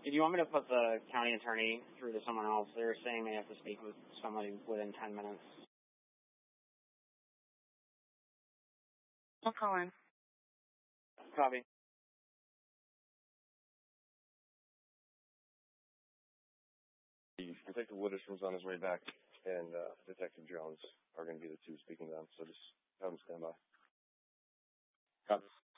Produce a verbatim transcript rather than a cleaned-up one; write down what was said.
Did you want me to put the county attorney through to someone else? They're saying they have to speak with somebody within ten minutes. I'll call in. Copy. Detective Wooderson's on his way back, and uh, Detective Jones are going to be the two speaking to them, so just have them stand by. Copy.